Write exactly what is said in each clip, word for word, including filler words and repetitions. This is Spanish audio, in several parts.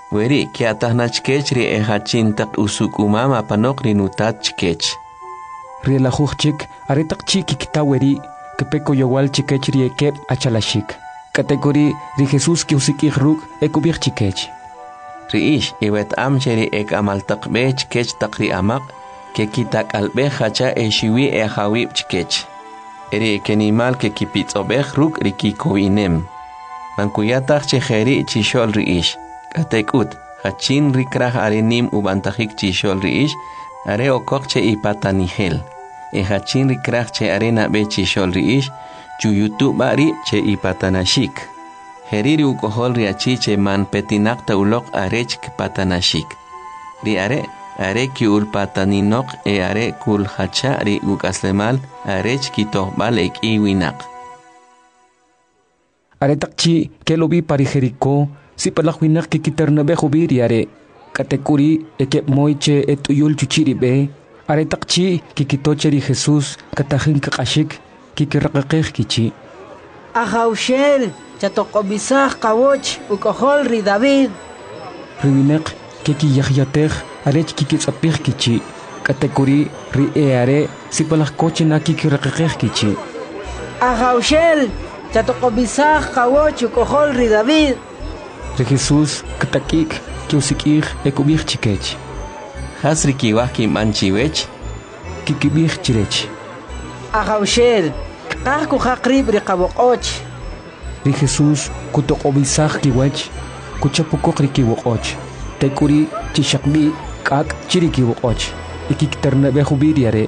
Weri kiatahnachkech ri ehachintaq usuk umama panok rinutachkech. Ri la hujchik aretak chiki kitaweri kepeko yowal chikech ri ekep achalashik. Kategori ri Jesus ki usikih ruk ekubir chikech. Ri ish iwet amcheri ek amaltaq bech kech taqri amaq ke kitak albe hacha e shiwi e hawib chkech. Eri ekenimal ke kipitsobeh ruk ri kikowinem. Mankuyataq chejeri chishol ri ish. Katekut, hachin rikraj arenim ubantajik chishol ri ish, are okok che ipatanihel. E hachin rikraj che arena be chishol ri ish, chuyutu bari che ipatanashik. Heriri ukohol ri achi che man petinakta ulok arech patanashik. Ri are, are ki ulpataninok e are kul hacha ri ukaslemal arech kitohbal ek iwinak. Are takchi kelobi pari Jericó, si palakwinak kikitarna be hubiri are katekuri ekep moiche etuyul chuchiri be are takchi kikitocheri Jesus katahin kakashik kikirakakeh kichi Ajaushel chatokobisah kawoch ukohol ri David riwinek kiki yahyateh arech kikitsapih kichi katekuri ri e are si palakkoche na kikirakakeh kichi Ajaushel chatokobisah kawoch ukohol ri David Re Jesus katakik kiusikih ekubih chikech. Hasri kiwah ki manchiwech. Kikibih chirech. Ajaushel, kahku hakrib ri kawokoch. Re Jesus kutokobisah kiwech, kuchapukok ri kiwokoch. Tekuri chishakbi kak chiri kiwokoch. Ikikterna behubiriare.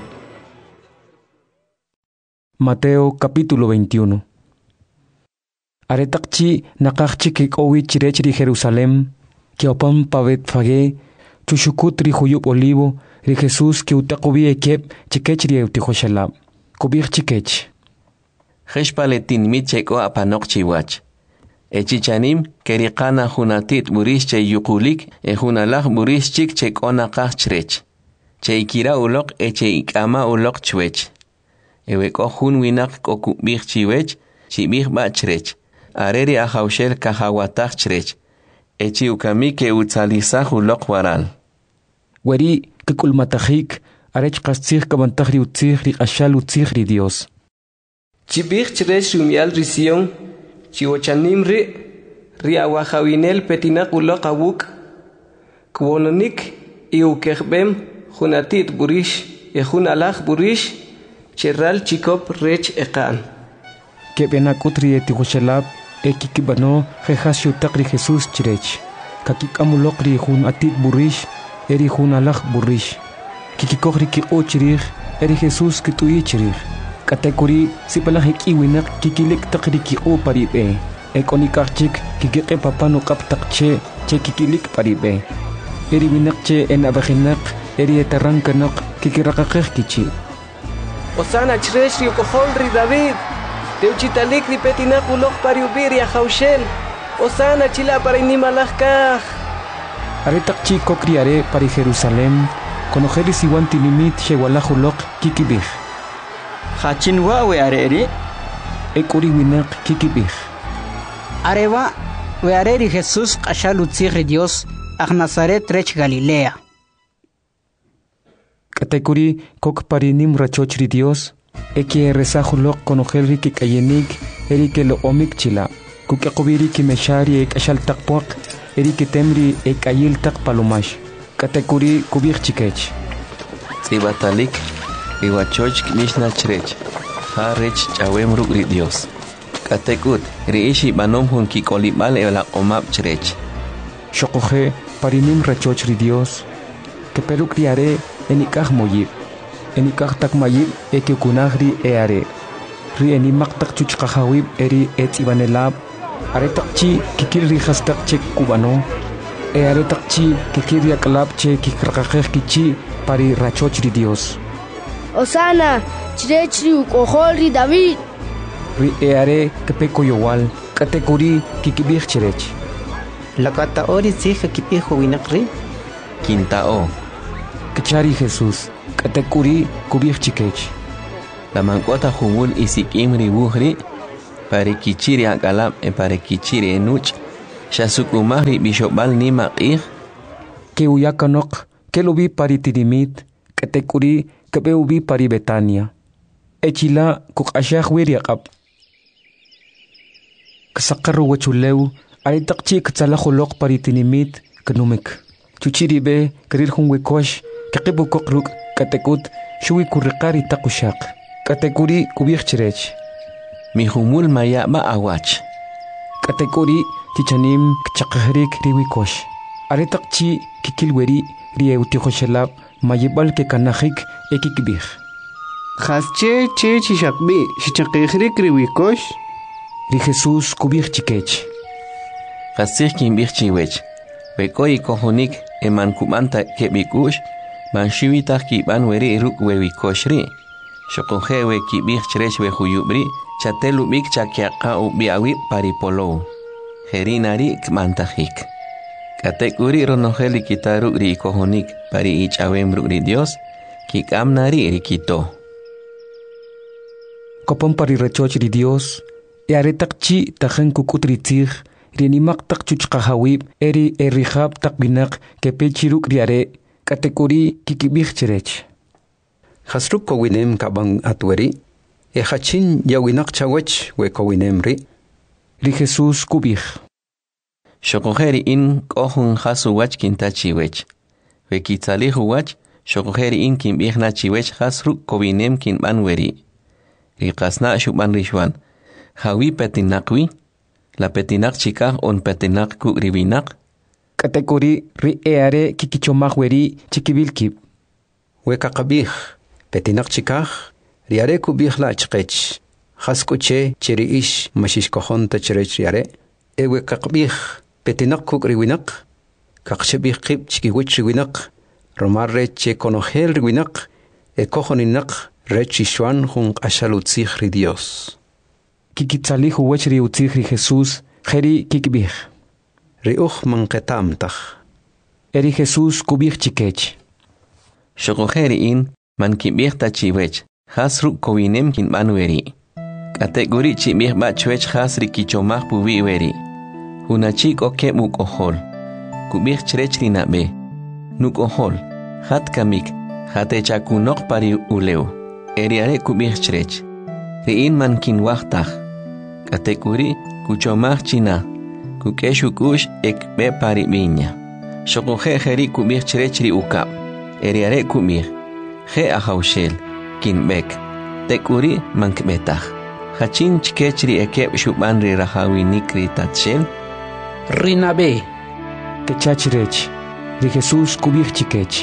Mateo capítulo veintiuno. Aretakchi nakakchi kikowi chirechri Jerusalem, kiopam pavet fage, chushukut ri huyup olivo, ri Jesus ki utakobi ekep chikechri eutihoshalab, kubir chikech. Heshpaletin micheko apanok chiwach. Echichanim kerikana hunatit burishche yukulik e hunalach burishchik chekona kachrech. Che ikira ulok eche ikama ulok chwech. Eweko hun winak kokubir chiwech, chibir bachrech. Areri ajaushel kahawataj chrech. Echi ukami ke utzalizah ulok waral. Weri kekulmatajik arech kastzih kabantahri utzih ri ashal utzih ri Dios. Chibich chrech rumial risión, chiwochanim ri, ri awajawinel petinak ulok awuk, kwononik iukehbem junatit burish, e junalaj burish, cherral chikop rech ekan. Kebenakutri etihoshalab, ekikibano jehasio takri Jesus chirech. Kakik amulokri hun atit burish, eri hun alach burish. Kikikokri ki o chirich, eri Jesus kitui chirich. Katekuri sipalahik iwinak kikilik takri ki o paribe. Ekonikachik kikike papano kap takche che kikilik paribe. Eri winakche en abajinak, eri etarrankanak kikirakakeh kichi. Osana chresh ri ukohol ri David. Teuchitalik ri petinak ulok pariubir ya Jaushel. Osana chila para inimalajkaj. Aretak chi kokriare pari Jerusalem. Konojeris iwanti limit shewalaj ulok kikibih. Hachin we areri. Ekuri winak kikibih. Areva we areri Jesus kashal utzih Dios ach Nazaret rech Galilea. Katekuri kok parinim rachochri Dios. Eki rezahulok konojelri ki kayenik eri ke lo omik chila. Kukakobiri ki meshari ek ashal takpuak eri ke temri ek ayil tak palomash. Katekuri kubik chikech. Sibatalik iwachoch mishna chrech. Ha rech chawem ruk ri Dios. Katekut riishi banom hun ki kolibal e la omap chrech. Shokoje parinim rachoch ri Dios. Ke peruk riare enikah moyib. Enikah tak mayib eke kunagri eare. Ri enimak tak chuchkahawib eri et ibanelab. Are takchi kikiri hastak chek kubano. E are takchi kikiri akalab che kikrakakeh kichi pari rachochri Dios. Osana, chirechri ukoholri David. Ri eare kepeko yowal. Katekuri kikibih chirech. Lakata ori zika kipijo winakri. Quintao. Kachari Jesus. Katekuri kubih chikech. La mancota jubul isikim ribuhri. Pare kichiri akalab e pare kichiri enuch. Shasukumah ri bishobal ni maqih. Que uyakanok, que lo vi pari tirimit, que te curi, que veo vi pari Betania. Echila kuk ashah wiriakap. Kasakaru wachuleu, aritakchi katsalahulok pari tinimit, kanumik. Chuchiribe, karir hun wikosh, kakibu kokruk, katekut, shui kurikari takushak. Katekuri kubik chirech. Mi humul maya ma awach. Katekuri chichanim kchakahrik riwikosh. Aritakchi kikilweri rieutikoshelab mayibal ke kanahik ekikbih. Khasche che chishakbi shichakihrik riwikosh. Ri Jesús kubih chikech. Khasir kimbih chiwech. Bekoi kohonik eman kumanta kebikush. Man shiwitah kiban weri ruk wewikoshri. Shokohewe kibih chirech we huyubri. Chatelu bik chakiaka ubiawi paripolo. Herinari kmantahik. Katekuri ronoheli kitaru ri kohonik pari ich awembru ri Dios. Kikamnari ri kito. Kopon pari rechoch ri Dios. Yaretak chi tajen kukutri tzig. Rienimak tak chuchkahawib eri erihab tak binak kepechiruk riare. Katekuri kikibih chirech. Hasruk kowinem kabang atweri. E hachin yawinak chawech we kowinem ri. Ri Jesús kubih. Shokoheri in kohun hasu wach kintachiwech. We kitzalihu wach, shokoheri in kimbihna chiwech hasruk kowinem kinban weri. Ri kasna shuban rishwan. Hawi petinakwi. La petinak chikah on petinak ku ribinak. Katekuri ri eare kikichomak weri chikibilkib. We kakabih. Petinak chikah. Riare kubih la chkech. Haskuche chiri ish mashish kohon ta chirech riare. Ewe kakabih. Petinak kuk riwinak. Kakshebih kib chikiwich riwinak. Romar reche konohel riwinak. E kohoninak rechishuan hun ashalutzich ri Dios. Kikitzalihu wech ri utzich ri Jesús. Jeri kikibih. Riuch manketamtach. Eri Jesús kubih chikech. Shokoheri in man kibih tachiwech. Hasruk kowinem kinban weri. Kategori chibih bachwech hasri kichomah pubi weri. Hunachik oke muk ohol. Kubih chrech rinabe. Nuk ohol. Hat kamik. Hate chakunok pari uleu. Eriare kubih chrech. Riin man kinwachtach. Kategori kuchomah china. Kukeshukush ekbe pari binya. Shokohe heri kubih chrech ri ukap. Eriare kubih. He ahaushel. Kinbek. Tekuri mankbetach. Hachin chkechri ekeb shuban ri rahawi nikri tatshel. Rinabe. Kechachirech. Ri Jesús kubih chikech.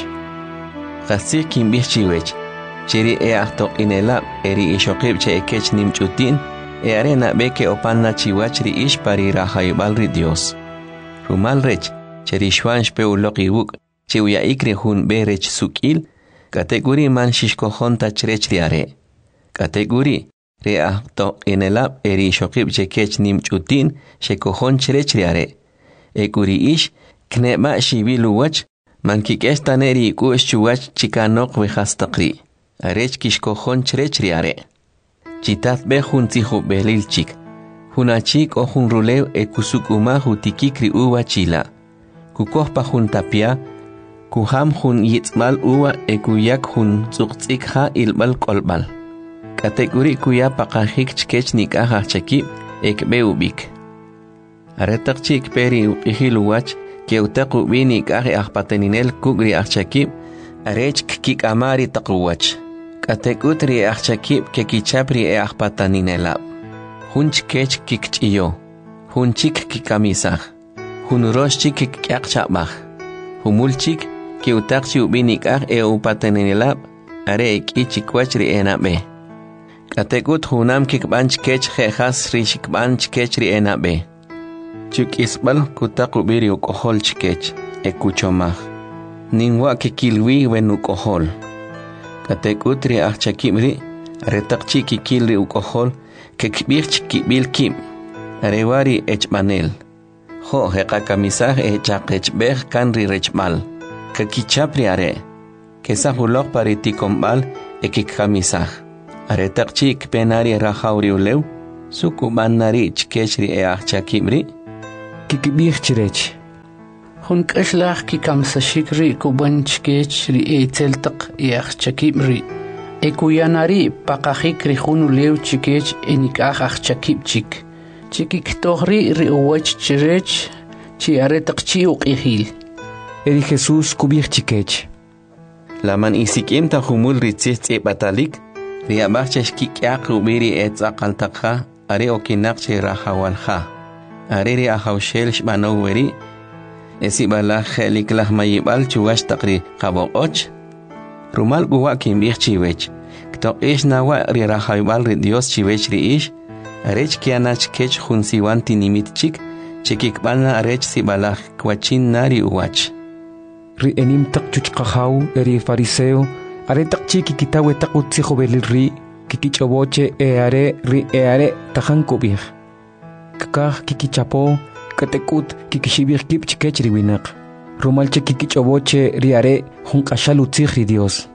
Khasir kimbih chiwech. Chiri e ahto inelab eri ishokib che ekech nimchutin. E arena beke opanna chiwach ri ish pari rahayibal ri Dios. Rumal rech. Cheri shwan shpeu loki wuk. Che uya ikri hun be rech sukil. Kategori man shishkohon tachrech riare. Kategori re ahto inelab eri shokib che kech nimchutin shekohon chrech riare. Ekuri ish kneba shibilu wach man kikestaneri kush chuwach chikanok vehastakri. Arech kishkohon chrech riare. Chitat be hun tihu belil chik. Hunachik o hun rulew e kusukuma hutikikri uwa chila. Kukohpa hun tapia. Kuham hun yitzmal uwa e kuyak hun tzuktzik ha ilbal kolbal. Kategori kuya pakahik chkech nikah chakib ekbe ubik. Aretak chik peri uqihilu wach ke utaku bini nikah ahpateninel kugri achakib arech kik amari takuwach. Kategutri achakib ke kichapri e ahpataninelab. Hun chkech kik chiyo. Hun chik kikamisah. Hun rosh chik kik chabach. Humul chik ki utakchi ubinikah e upateninelab are iki chikwachri enabe. Kategut hunam kikban chkech jejas ri shikban chkechri enabe. Chuk isbal kutak ubiri ukohol chkech e kuchomah. Ninwa kikilwi wen ukohol. Kategut ri achakimri retakchi kikilri ukohol kekbir chikibil kim. Arewari echmanel. Ho hekakamisah e chakechbeh kanri rechmal. Kakichapri are. Kesahulok pariti kombal e kikamisah. Aretakchi penari rahauri uleu. Sukuban nari chkechri e achakimri. kikibih chirech. Hunkashlach kikamsashikri kubanchkech ri eiteltak yachchakibri. Ekuyanari pakahikri hunulew chikech enikahach chakibchik. Chikiktohri ri uwach chirech chi aretak chiuk ihil. Eri Jesús kubih chikech. Laman isikim ta humul ritzit e batalik, riabachech kikyak ubiri et zakaltakha, are okinakche rahawalha. Are ri ahawshel shbanoweri, esibalach heliklah mayibal chuwash takri kabokoch. Rumal guwa kimbich chiwech, kto ish nawa ri rahawibal ri Dios chiwech ri ish, arech kianach kech hunsiwan tinimit chik, chikikbalna arech sibalach kwachin nari uwach. Ri enim tak chuchqahaw eri fariseo, are tak chiki kitawe tak utzijo belil ri, kikichoboche e are ri e are tajan kubih. Kakah kikichapo, katekut kikishibih kip chikech ri winak. Rumalche kikichoboche ri are junkashal utzij ri Dios.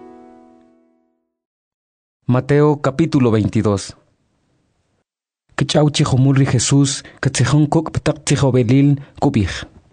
Mateo capítulo veintidós. Kichauchi jomul ri Jesús, katzejón kok ptak tzijo belil kubih.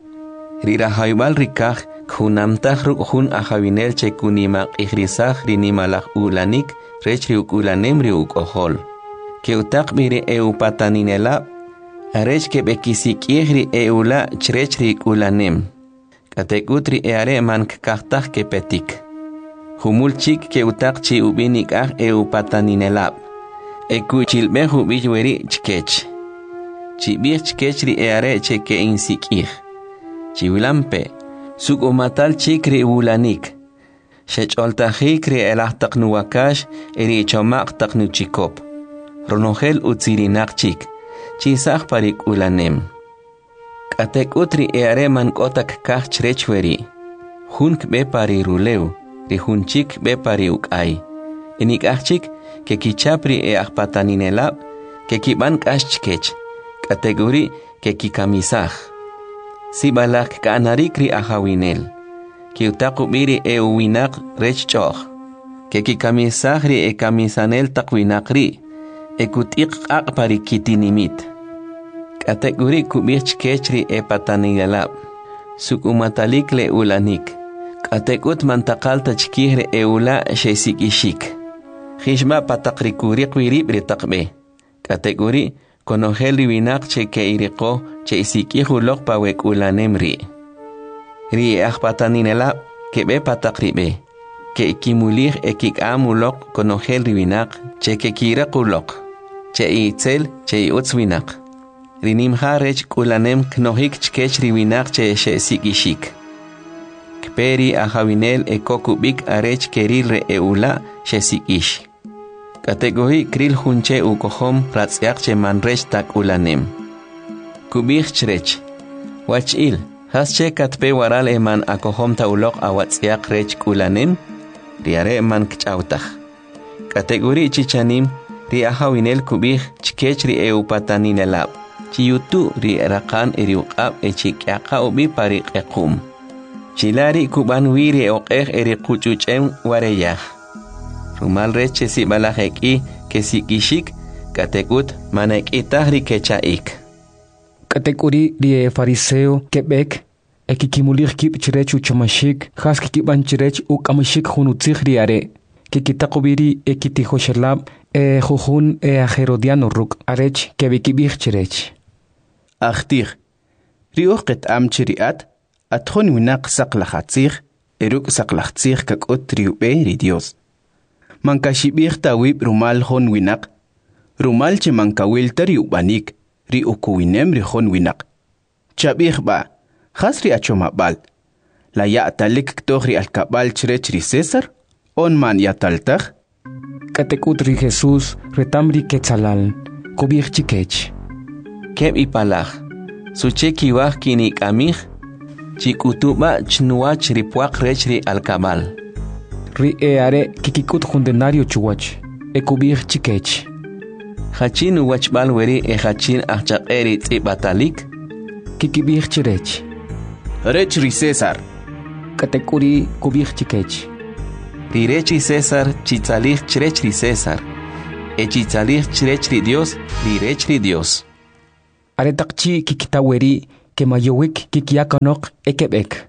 Ri rahaybal rikaj, Kunamtah ruk hun ahavinel che kunimak ihrisah rinimalak ulanik rech riuk ulanem riuk ohol. Keutak biri eu pataninela arech ke bekisik ihri eula chrech riuk ulanem. Katekutri eare man kaktah ke petik. Humul chik keutak chi ubinik ah eu pataninela. Eku chilbe hubijweri chkech. Chibir chkech ri eare che ke insik ih. Chiwilampe. Suk umatal chikri ulanik. Shech oltahikri elahtak nuwakash eri chomak tak nuchikop. Ronogel utsirinak chik. Chisach parik ulanem. Katek utri eare man kotak kach chrechweri. Hunk be pari rulew. Ri hunchik be pari ukay. Enik achik ke kichapri e akpataninelab ke kiban kash chkech. Kategori ke kikamisach. Sibalak kaanarikri ahawinel. Kiutaku biri e uwinak rech choch. Ke kikamisahri e kamisanel takwinakri. E kutik akpari kitinimit. Kategori kubich kechri e patanigalab. Suk umatalik le ulanik. Katekut mantakalta chkihre e ula shesikishik. Hishma patakrikurik wirib ritakbe. Kategori konogel riwinak che ke iriko che isikihulok pawek ulanemri. Ri akpataninela kebe patakribe. Ke ikimulih ekik amulok konogel riwinak che ke kirakulok. Che itzel che iutzwinak. Rinimha rech ulanem knohik chkech riwinak che shesikishik. Kperi ahawinel ekokubik arech keril re eula shesikish. Kategori kril hunche ukohom ratzyak che manrech tak ulanem. Kubich chrech. Wachil, hasche katpe waral eman akohom taulok awatzyak rech ulanem, riare eman kchautach. Kategori chichanim, ri ahawinel kubich chkech ri eupataninelab. Chiyutu ri rakan eriukab echikyaka ubi parik ekum. Chilari kuban wiri oqeh eri kuchuchem wareyah. Rumal reche si balaheki ke si kishik katekut manek itahri kechaik. Katekuri rie fariseo kebek ekikimulir kip chirech uchamashik has kikiban chirech ukamashik hunutzig riare kikitakubiri ekitihoshelab e juhun e aherodiano ruk arech kebikibich chirech. Achtir riuqet am chiriat atkhon winak saqlahatzig eruk saqlahatzig kakot riube ri Dios. Mankashibir tawib rumal hon winak. Rumal che mankawil tari ubanik. Ri ukuwinem ri hon winak. Chabir ba. Khasri achomabal. La ya talik ktohri alkabal chrech ri César. On man ya taltag. Katekut ri Jesús retamri ketzalal. Kubir chikech. Keb ipalach. Suche kiwah kinik amich. Chikutuba chnuach ri puak rech ri alkabal. Ri e are kikikut jundenario chuwach. E kubir chikech. Hachin wachbal weri e hachin achak eri batalik. Kikibir chirech. Rech ri César. Katekuri kubir chikech. Ri rechi César chitzalih chrech ri César. E chitzalih chrech ri Dios ri rech ri Dios. aretaqchi kikitaweri que mayowik kikiakanok ekebek.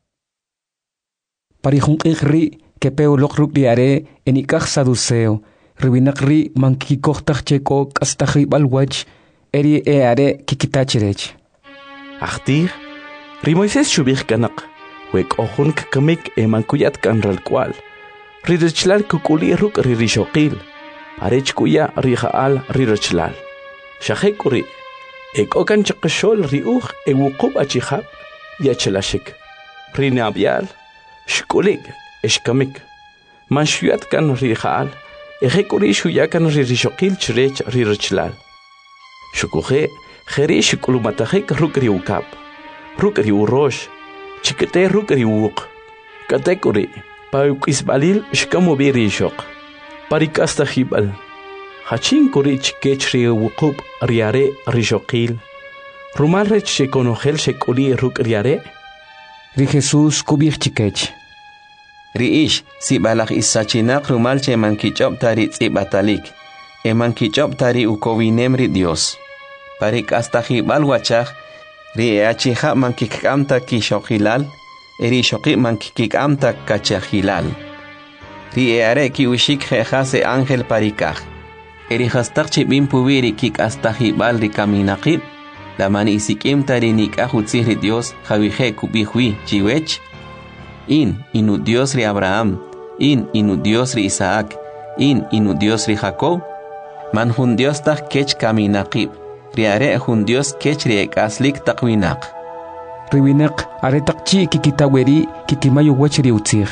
Parijunqri que peo lokruk are enikaj saduceo, riwinakri mankikoktaj cheko kastaji balwach, eri e are kikitachirech. Achtir, ri Moisés shubich kanak, wek ojun kamik e mankuyat kanral kwal, ririchlal kukuli ruk ririshoqil, arech kuya rijaal ririchlal. Shahekuri, ek okan chakashol riuj e wukub achihab, yachelashik, rinabial, shkulig, eshkamik, manshuyat kan rijaal, ejekuri shuyakan ririshoqil chirech ririchlal. Shukuje, Jerish kulumatahek rukri ukap, rukri urosh, chikete rukri uk, katekuri, paukisbalil shkamubiri shok, parikasta hibal, hachin kuri chikechri ukub riare rishokil, rumalrech shekonogel shekuli rukriare, Ri Jesús kubir chikech. Riish, si balak isachinak rumalche mankichop tari tsibatalik, e mankichop tari ukovinemri Dios. Parik hasta jibal wachaj, ri eachija mankikamta kishoqilal, eri shoqi mankikamta kachajilal. Ri eare ki ushik jejase ángel parikaj. Eri hastak chibin pubiri kik hasta jibal ri kaminaqib, la mani isikimta ri nikajutziri Dios javije kubihui chiwech. In, inu Dios ri Abraham, in, inu Dios ri Isaac, in, inu Dios ri Jacob, man hun Dios tak kech kaminaqib. Riare hun Dios kechriek aslik takwinak. Riwinak aretakchi kikitaweri kikimayo wachri utzir.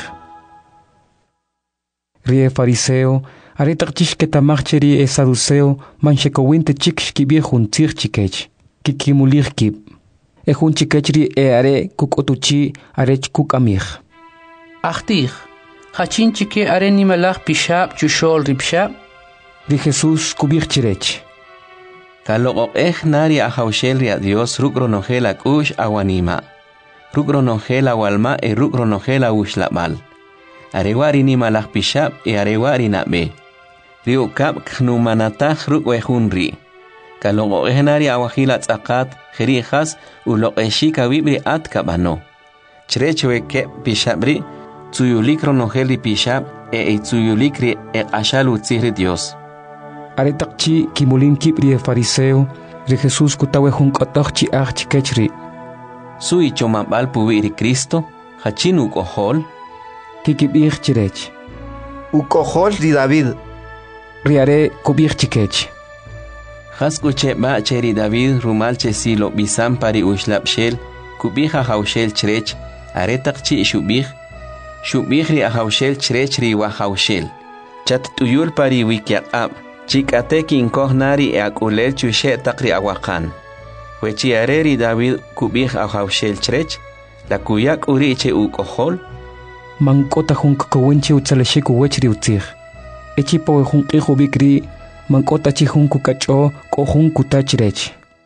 Rie fariseo aretakchish ketamacheri e saduceo manchekowinte chiksh kibihun tzir chikech. Kikimulir kib. E hun chikechri e are kukotuchi arech kukamir. Achtir, hachin chike are nimalach pishab chushol ripshab. Ri Jesús kubir chirech. Kalogok eh nari a haushel ria Dios rukronogela kush awanima. Rukronogela walma e rukronogela ushlabal. Arewari ni malak pishab e arewari nabe. Rio kap knumanatah rukwehunri. Kalogok eh nari a wahila tzakat jerijas ulok eshika wibri at kabano. Chrechewe ke pishabri tsuyulikronogeli pishab e tsuyulikri e ashalu tzihri Dios. Aretakchi kimulin kibri e fariseo, Ri Jesús kutawe hunkotochi ach chikechri. Sui chomabal pubiri Cristo, hachin ukohol. Kikibir chirech. Ukohol ri David. Riare kubir chikech. Haskuche ba cheri David rumalche silo bisam pari ushlapshel, kubiha haushel chrech, aretakchi shubih, shubih ri ahaushel chrech ri wahaushel. Chat tuyul pari wikiak Chikate kinkoh nari e akulel chushe takri awakan. Wechi areri David kubih ahaushel chrech, la kuyak uriche ukohol. Mankota hunk kowinche utsaleshiku wechri utzir. Echipo e hunk iho bikri, mankota chi hunku kacho ko hunku tachrech.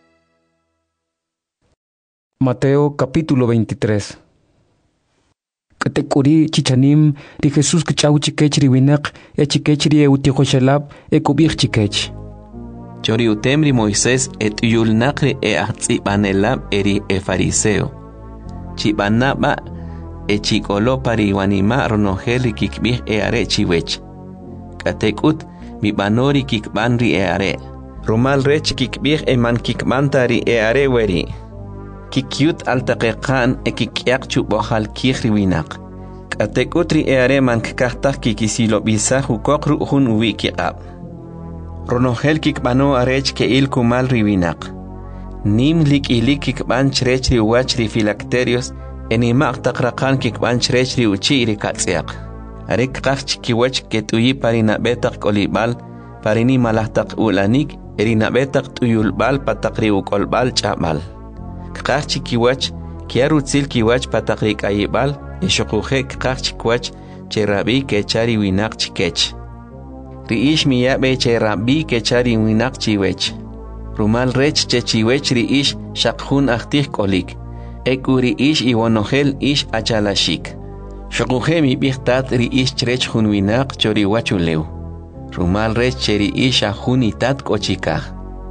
Mateo capítulo veintitrés. Katekuri chichanim ri Jesús kchau chikech ri winak e chikech ri utikhoshalab e kubir chikech. Chori utemri Moisés et yulnakri e ahtzibanelab eri e fariseo. Chibanaba e chikolo pari wanima ronogeli kikbih e are chiwech. Katekut mi banori kikbanri e are. Rumal rech kikbih e man kikbantari e are weri. Kikyut altaqiqan e kikyak chubohal kihri winak. Katekutri e are man kikahtak kikisilo bisa hukokru hun wikiqab. Ronogel kikbano arech ke il kumal riwinak. Nim lik ilik kikban chrechri wachri filacterios enimaq taqraqan kikban chrechri uchiri katsiaq. Arek qach kiwach ketuyi parina betaq kolibal parini malahtaq ulanik erina betaq tuyulbal pataqri ukolbal chabal. Kaqchi kiwach kiarutzil kiwach pataqri kayibal eshuquje kaqchi kiwach cherabi kechari winak chikech. Riish miyabe cherabi kechari winak chiwech. Rumal rech chechiwech riish shaqhun ahtih kolik. Ekuri ish iwonogel ish achalashik. Shuquje mi bihtat riish chrech hun winak chori wachuleu. Rumal rech cheri ish ahun itat kochikah.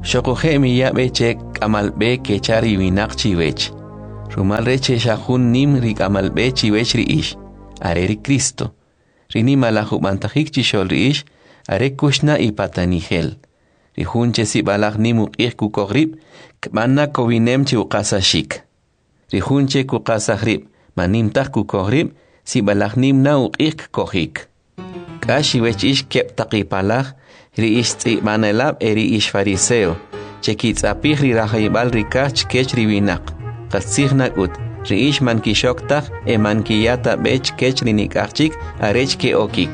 Xokoje miya beche kamalbe kechari winak chiwech. Rumal reche shahun nim rik amalbe chiwech riish. Are Cristo. Rini malahu mantajik chishol riish. Are kushna y patanigel. Rihunche si balak nimu ik kukogrib. Kmana kovinem chi ukasa shik. Rihunche kukasa grib. Manim tak kukogrib. Si balak nim na ukik kohik. Kashi wech ish kep takipalak. Riish tzi manelab eri ish fariseo. Chekitz apih ri rahaibal rikach kech riwinak. Katzignak ut. Riish man kishoktak e man kiyata bech kech rinikachik arech ke okik.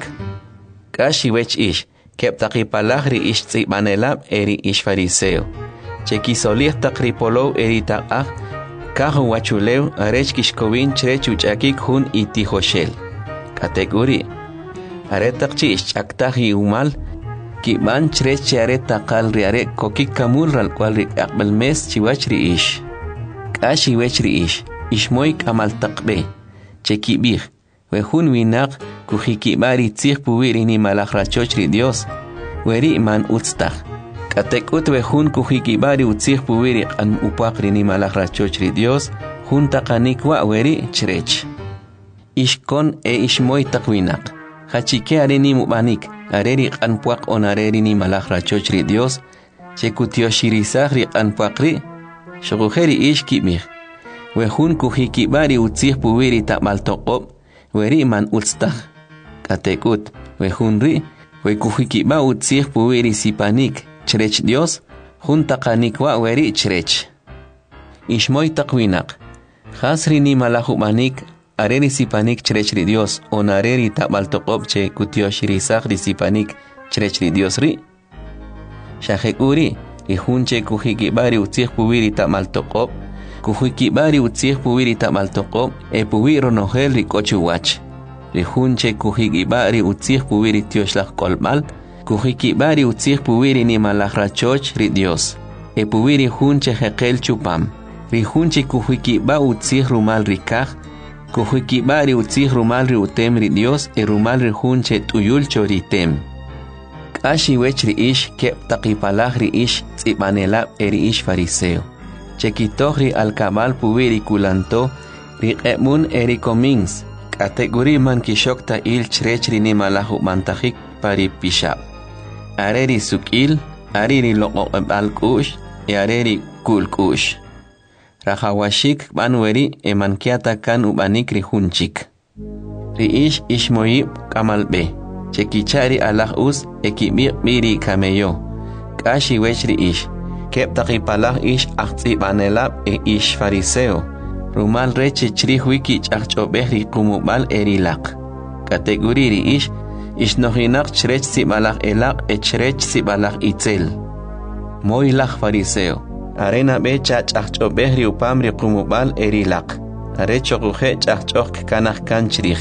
Kashi wech ish. Kep takipalak riish tzi manelab eri ish fariseo. Chekisolih takripolo eri takak. Kaho wachuleu arech kishkowin chrech uchakik hun iti hoshel. Kategori. Aretak chish chaktahi umal. Ki man chrech chiare takal riare kokik kamul ral cual ri akbel mes chiwach riish. Kashi wech riish. Ishmoy kamal takbe. Cheki bih. Wehun winak kuhiki bari tzih puwiri ni malak rachoch ri Dios. Weri man utstak. Katek ut wehun kuhiki bari utzih puwiri an upak ri ni malak rachoch ri Dios. Hun takanikwa weri chrech. Ishkon e ishmoy takwinak. Hachike are ni mubanik. Areri anpuak on areri ni malak rachoch ri Dios. Chekutio shirizah ri anpuak ri. Shogujeri ish kibmih. Wehun kuhiki bari utzih puwiri tak maltokop. Weri man utstak. Katekut. Wehun ri. We kuhiki ba utzih puwiri sipanik. Chrech Dios. Hun takanikwa weri chrech. Ishmoy takwinak. Khasri ni malak manik. Areri sipanik chrech ri Dios. On areri tak maltokop che kutio shirizah ri sipanik. Chrech ri Dios ri. Shahekuri. Rihunche kuhiki bari utzih puwiri tak maltokop. Kuhiki bari utzih puwiri tak maltokop. E puwiro nohel ri kochu wach. Rihunche kuhiki bari utzih puwiri tioshlak kolmal. Kuhiki bari utzih puwiri ni malak rachoch ri Dios. E puwiri hunche hekel chupam. Rihunche kuhiki ba utzih rumal rikah. Kuhiki bari utzih rumal ri utem ri Dios. E rumal ri hunche tuyul choritem. Kashi wech ri ish kep takipalak ri ish tzipanelab eri ish fariseo. Chekitoh ri alkabal puwiri kulanto ri emun eri komings. Kategori man kishokta il chrech ri ni malahu mantajik pari pishab. Areri sukil, areri loko ebal kush, e areri kul kush. Rahawashik banweri e mankiata kan ubanik ri hunchik. Ri ish ishmoyib kamalbe. Chekichari alah us ekibir biri kameyo. Kashi wech ri ish. Kep takipalak ish aktsi banelab e ish fariseo. Rumal reche chrih wiki chachobeh ri kumubal erilak. Kategori ri ish. Ish nohinak chrech sibalak elak e chrech sibalak itzel. Moilak fariseo. Arena be chachobeh ri upam ri kumubal erilak. Are chokuhe chachok kanak kan chrih.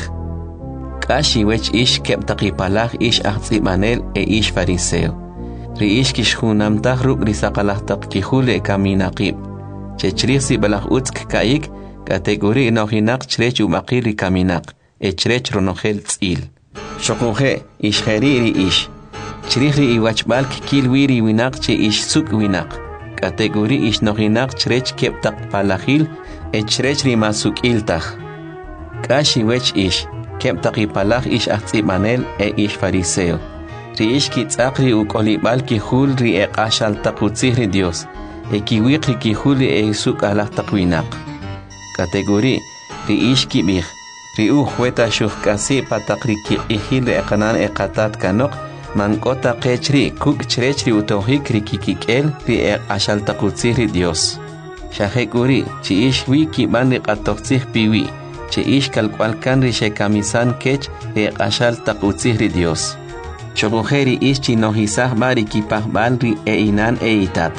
Kashi wech ish kep takipalak ish ahtsi manel e ish fariseo. Ri ish kishhunam tahruk risakalah tak kihule kaminaqib. Chechrih si balak utsk kaik kategori nohinak chrech umakir ri kaminak. E chrech ronohel tzil. Shokuhe ish kheri ri ish. Chrih ri iwachbal kikil wiri winak che ish suk winak. Kategori ish nohinak chrech kep takpalahil e chrech ri masuk iltah. Kashi wech ish. Kep takipalak ish ahtsi manel e ish fariseo. Ri ish kitzakri ukolibal kihul ri e qashal takutzih ri Dios. E kiwik ri kihul e isuk alah takwinak. Kategori ri ish kibih. Ri u hueta shuhkasi patakri kikihil ri ekanan e qatat kanok. Mankota qechri kuk chrechri utohik ri kikikel ri e qashal takutzih ri Dios. Shahekuri chi ish wi kiban ri qatoqtzih piwi. Che ish kalkwalkan ri shekamisan kech e qashal takutzih ri Dios. Chogujeri ish chinohisah bari kipah balri e inan e itat.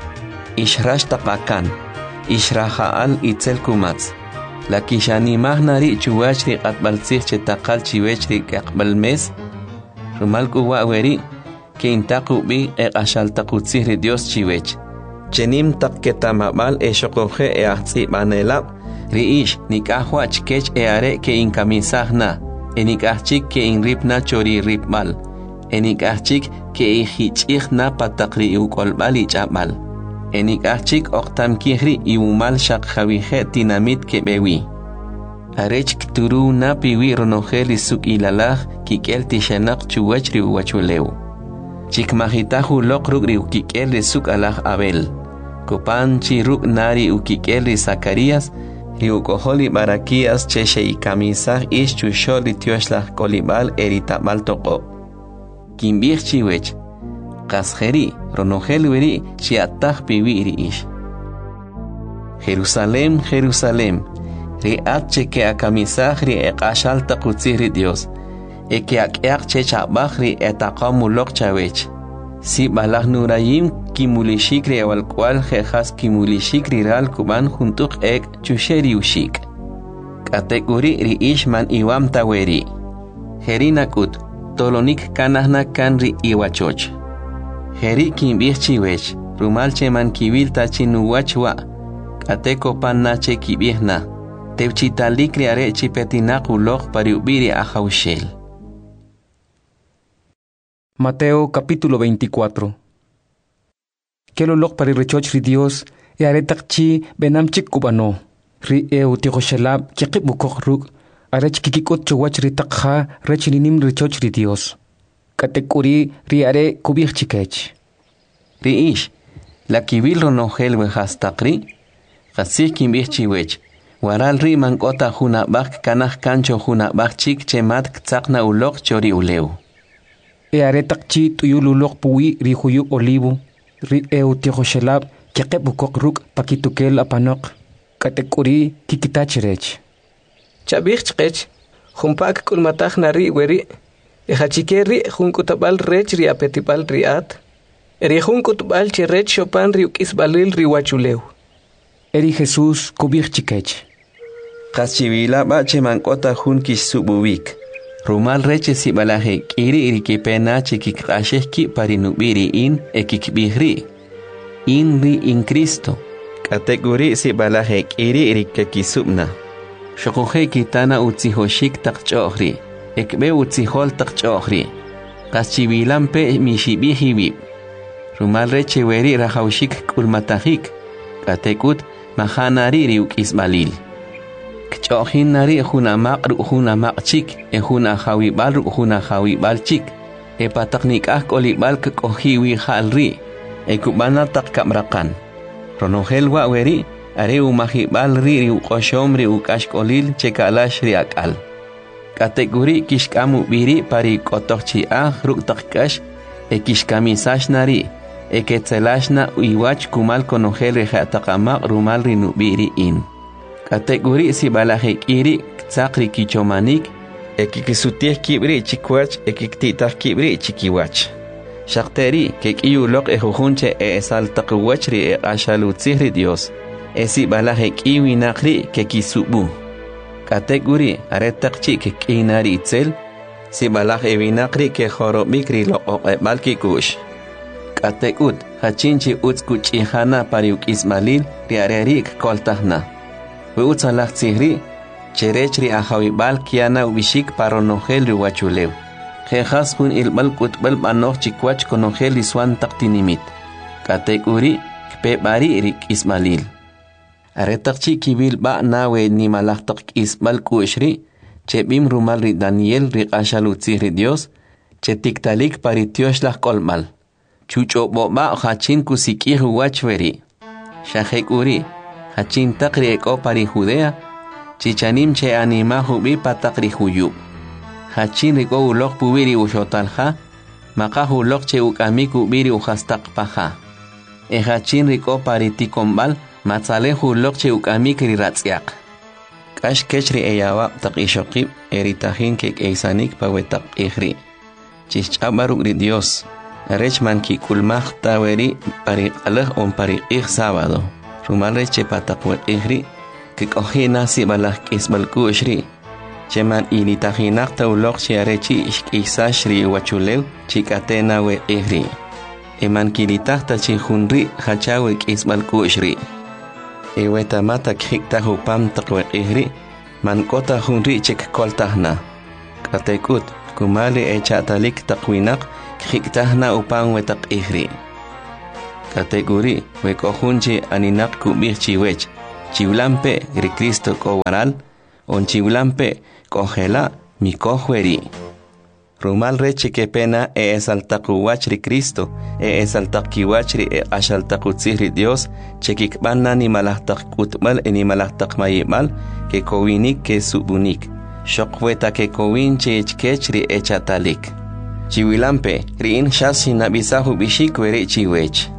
Ish rash tapakan. Ish rahaal itzel kumatz. La kishani mahnari chuwach ri qatbaltzih che takal chiwech ri kakbal mes. Rumal kuwa weri ke intaku bi e qashal takutzih ri Dios chiwech. Chenim takketamabal e shogoje e ahtsi banelab. Ri ish nikahwach kech e are ke inkamisahna. E nikahchik ke inripna chori ripmal. E nikahchik ke ke ihich na patakri ukolbali chabal. Enik achik oktam kihri iumal shak jawihe tinamit ke bewi. Arech kturu na piwi ronogeli suk ilalah kikel tishanak chuwachri uwachuleu. Chik mahitahu lokrugri ukikel suk alah Abel. Kupanchi ruk nari ukikel Zacarias. Riukoholi barakias cheche y camisah ish chusholi tioshlah kolibal eritabal toko. Kimbir chiwech. Kasjeri ronogel weri chiatah piwiri ish. Jerusalem, Jerusalem. Riat cheke a camisah ri ekashal takutziri Dios. Eke ak chechabah ri etakamulok chawech. Si balah nurayim kimulishikri awal cual jejas kimulishikri ral kuban juntuk ek chusheri ushik. Kategori ri ishman iwam taweri. Herinakut tolonik kanahna kanri iwachoch. Heri kimbih chiwech rumal cheman kibil tachinuwachwa. Kateko pannache kibihna. Teuchitalikri are chipetinakulok pariubiri ahaushel. Mateo capítulo veinticuatro. Que lo log para rechoch ri Dios e aretak chi benam chik kubano. Ri e utihoshelab kikip bukok ruk arech kikikot chowach ri takha rechininim rechoch ri Dios. Katekuri ri are kubich chikech. Ri ish la kibil ronogel wehastakri kasih kimbich chiwech. Waral ri mankota huna bak kanah kancho huna bak chik chemat ktsakna ulok chori uleu. E aretak chi tuyululok puwi ri huyu olivo, ri e utihoshelab kikip bukok ruk pakitukel apanok. Katekuri kikitachirech. Chabich chkech, humpak kulmatach nari weri, e hachikeri hunkutabal rech ri apetipal riat, eri hunkutabal chirech chopan ri ukisbalil ri wachuleu. Eri Jesús kubich chikech. Kachivila bache mankota hun kisububik. Rumal reche si balaje kiri iri kipena chikikasheki parinubiri in ekikbihri. In ri in Cristo. Kategori si balaje kiri iri kekisubna. Shokohe kitana utzihoshik takchohri. Ekbe utzihol takchohri. Kachivilampe mishibihibib. Rumal reche weri rahaushik kulmatahik. Katekut mahanari riuk isbalil. Kchohin nari huna maqru huna maqchik e huna hawibal ru huna hawibal chik e pataknik ah kolibal kohiwi halri e kubana tak kamrakan ronogel wa weri are umahibal ri ri qoshom ri ukashkolil chekalash ri akal kategori kishkamu biri pari kotochi ah ru takkash e kishkamisash nari e ketselashna uiwach kumal konogel ri hataqama rumal ri nubiri in kategori si balaje kiri tsakri kichomanik ekikisutih kibri chikwach ekiktitah kibri chikiwach shakteri kekiyulok ejujunche e esal taqwachri e ashalutzihri Dios esi balaje kiwi nakri kekisubu kategori aretakchi kekinari itzel si balaje vinakri ke jorobikri lo oqebalki kush kategut hachinchi utskuchihana pariuk ismalil riarerik koltahna Uutsalak tsihri, cherechri ahawibal kiana ubishik paronogel riwachuleu. Jejas hun ilbal kutbal banoch chikwach konogel iswan taktinimit. Kategori, kpebari rik ismalil. Aretakchi kibil ba nawe ni malaktak isbal kushri, chebim rumal ri Daniel rik ashalutzihri Dios, chetiktalik paritioshlah kolmal. Chucho boba hachin kusikihu wachveri. Shahekuri, Hachin takri eko pari Judea, chichanim che anima hubi patakri huyub. Hachin riko ulok pubiri ushotalha, makahu ulok che ukamiku biri uhastak paha. E hachin riko pari tikombal, matzalehu ulok che ukamikri ratsiak. Kash kechri eyawa tak ishokib, eritahin kek eisanik pawetak ihri. Chichabaruk ri Dios, rechman ki kulmach taweri pari aleh on pari ih sábado. Rumalre che patakwe ihri que kohina si balah kisbal kushri cheman initahinak taulok chiarechi ishkisashri wachulew chikatena we ihri eman kilitahta chihunri hachawe kisbal kushri eweta mata khikta hupam takwe ihri man kota hunri chik koltahna katekut kumale echatalik takwinak Kiktahna upan wetak ihri. Kategori wekohunchi aninak kubih chiwech. Chiwlampe ri Cristo ko waral. On chiwlampe kohela mi kohweri. Rumal reche que pena e esaltakuwachri Cristo, e esaltakiwachri e ashaltakutzihri Dios, chekikbanna ni malahtakutmal e ni malahtakmayimal, que kowinik que subunik. Shokweta que kowin chechkechri e chatalik. Chiwilampe, riin shasi nabisahu bishik weri chiwech.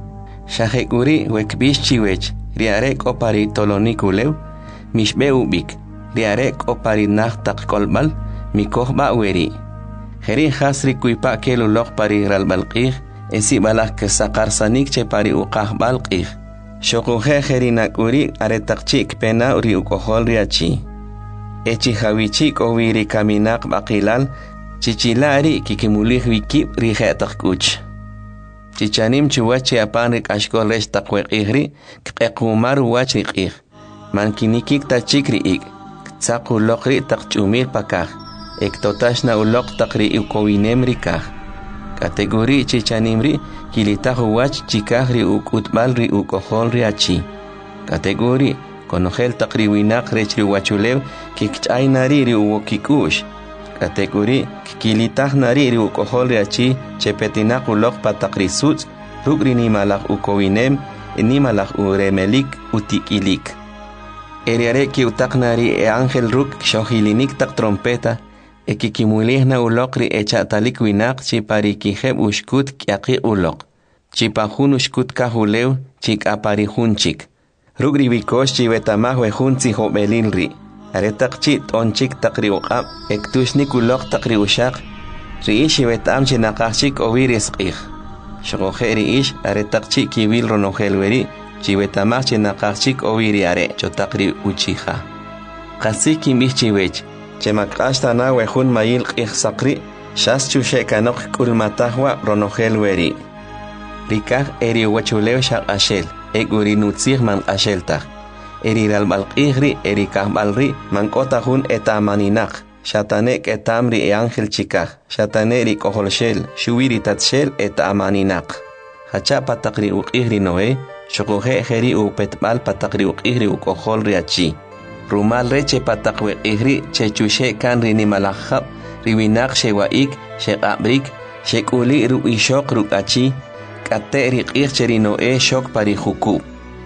Shahekuri wekbish chiwech, riarek opari tolonikulew, mishbe ubik, riarek opari nachtak kolbal, mikohba weri. Heri hasri kuipa kelu lok pari ralbalqih, esi balak ke sakarsanik che pari uqah balqih. Shokuhe heri nakuri aretakchik pena uri ukohol riachi. Echi hawichik owiri kaminak bakilal, chichilari kikimulih wikip rihetak kuch. Chichanim chuwachi apanrik ashkol resh takwekihri, kekumar wachikih. Mankinikik tachikri ik, tsaku lokri takchumir pakah. Ektotashna ulok takri ukowinem rikah. Kategori chichanimri kilitahu wach chikahri ukutbalri ukoholri achi. Kategori konogel takri winak rechri wachulew kikchaynari ri uwokikush. Kategori kilitahnari ri ukoholri achi chepetinak ulok patakri suts rugri ni malak ukowinem ni malak uremelik utikilik. Eriare ki utaknari e angel ruk shohilinik tak trompeta. Ekikimulihna ulokri echatalik winak chipari kijeb ushkut kiaki ulok. Chipahun ushkut kahulew chik apari hunchik. Rugri bikosh chivetamah wehunzi hobelilri. Aretak chit onchik takri uqab ektushnik ulok takri ushak. Riish vetam chinakachik oviris qih. Shogohe riish aretak chik kibil ronohelweri chivetamah chinakachik oviri are chotakri uchiha. Qasik kimbih chiwech. Chemak ashtana wehun mayil qihsaqri shas chushe kanok kulmatahwa ronogel weri. Rikah eri wachulew shaq ashel, eguri nutzir man asheltah. Eri ralbalqihri eri kahbalri man kotahun etamaninak. Shatanek etamri e angel chikah, shataneri koholshel, shuwiri tatshel etamaninak. Hacha patakri uqihri noe, shokuhe heri u petbal patakri uqihri u koholri achi. Rumal reche patakwe ihri chechushe kan rini malahab riwinak shewaik shekabrik shekuli ru ishok rukachi kate riqih cherino e shok pari huku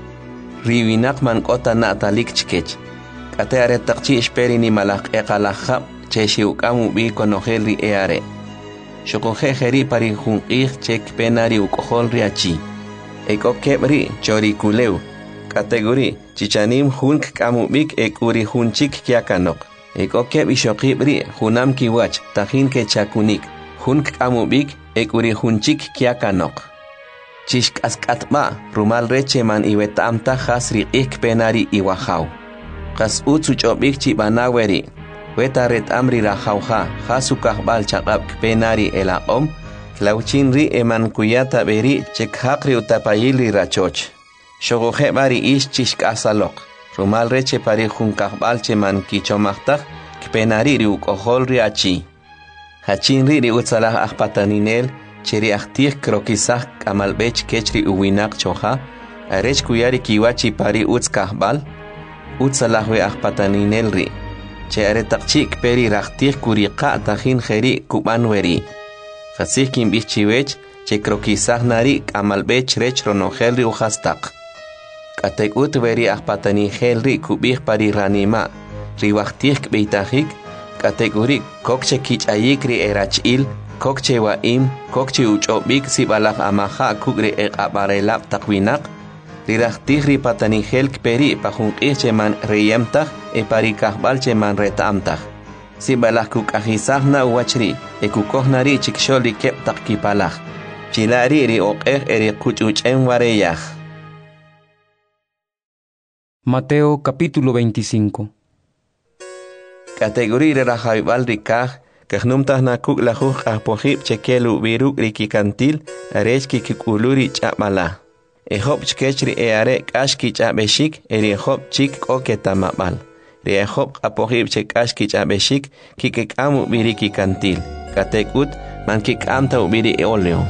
riwinak man kota natalik chkech kate are takchi esperi ni malak eqalahab cheshi ukamu bi konohel ri eare shokohe heri pari hunqih chek penari ukohol riachi eko kebri chori kuleu kategori chichanim hunk kamubik ekuri hunchik kiakanok. Eko keb ishokibri hunam kiwach tahin ke chakunik. Hunk kamubik ekuri hunchik kiakanok. Chishk askatma rumal reche man iwetamta hasri ik penari iwahaw. Kas utsu chobik chibanaweri. Weta ret amri rahawha hasukah bal chakab penari elaom. Klauchinri eman kuyata beri chek hakri utapayili rachoch. Shogohe bari ish chishk asalok. Rumal reche pari junkahbal che man kichomachtak, kpenari ri ukohol ri achi. Hachin ri ri utsalah akpataninel, cheri aktir krokisah kamalbech kechri uwinak choha, arech kuyari kiwachi pari utskahbal, utsalahwe akpataninel ri. Che aretakchik peri raktir kuriqa tahin kheri kubanweri. Khasih kimbich chiwech, che krokisah nari kamalbech rech ronogel ri uhastak. Katek ut veri akpatani helri kubih pari ranima riwaktih kbeitajik kategori kokche kichayik ri erachil kokche waim kokche uchobik sibalak amaha kugri eqabarelap takwinak riraktih ri patani hel kperi pahunqih cheman reyemtah e pari kahbal cheman retamtah sibalak kukajisahna uwachri e kukohnari chiksholi kep takkipalah chilari ri oqeh eri kuchuchen wareyah. Mateo capítulo veinticinco. Categoría rajaibal rikah, kahnumtah nakuk lahuh ahpohib chekelu biruk rikikantil, arechki kikuluri chapmala. Ehop chkechri eare kashki chapeshik, erehop chik oketamabal. Rehop apohib chekashki chapeshik, kikekamu birikikantil. Katekut, man kik'amta ubiri óleo.